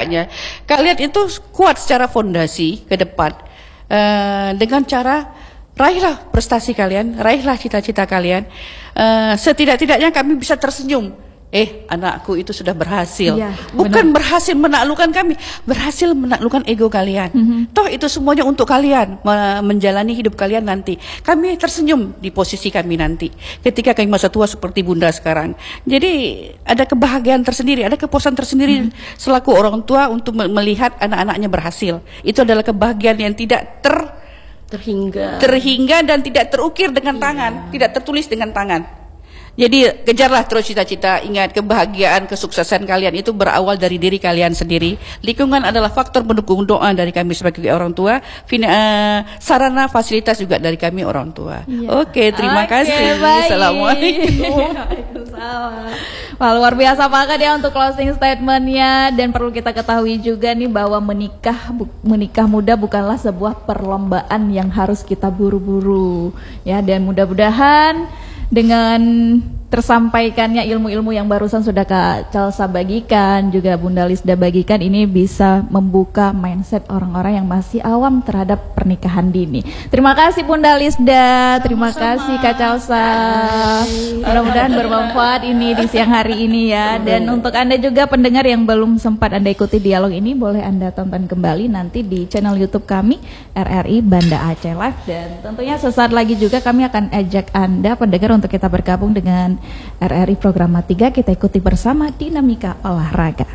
hendaknya kalian itu kuat secara fondasi ke depan dengan cara raihlah prestasi kalian, raihlah cita-cita kalian. Setidak-tidaknya kami bisa tersenyum. Anakku itu sudah berhasil. Ya, bukan berhasil menaklukkan kami, berhasil menaklukkan ego kalian. Toh itu semuanya untuk kalian menjalani hidup kalian nanti. Kami tersenyum di posisi kami nanti ketika kami masa tua seperti Bunda sekarang. Jadi ada kebahagiaan tersendiri, ada kepuasan tersendiri selaku orang tua untuk melihat anak-anaknya berhasil. Itu adalah kebahagiaan yang tidak terhingga dan tidak terukir dengan tangan, tidak tertulis dengan tangan. Jadi kejarlah terus cita-cita. Ingat, kebahagiaan, kesuksesan kalian itu berawal dari diri kalian sendiri. Lingkungan adalah faktor pendukung doa dari kami sebagai orang tua. Sarana fasilitas juga dari kami orang tua. Oke, terima kasih. Baik. Assalamualaikum. Wah, luar biasa banget ya untuk closing statementnya. Dan perlu kita ketahui juga nih bahwa menikah muda bukanlah sebuah perlombaan yang harus kita buru-buru ya. Dan mudah-mudahan dengan tersampaikannya ilmu-ilmu yang barusan sudah Kak Calsa bagikan, juga Bunda Lisda bagikan, ini bisa membuka mindset orang-orang yang masih awam terhadap pernikahan dini. Terima kasih Bunda Lisda, terima kasih Kak Calsa. Mudah-mudahan bermanfaat ini di siang hari ini ya. Dan untuk Anda juga pendengar yang belum sempat Anda ikuti dialog ini, boleh Anda tonton kembali nanti di channel YouTube kami RRI Banda Aceh Live. Dan tentunya sesaat lagi juga kami akan ajak Anda pendengar untuk kita bergabung dengan RRI Program 3, kita ikuti bersama dinamika olahraga.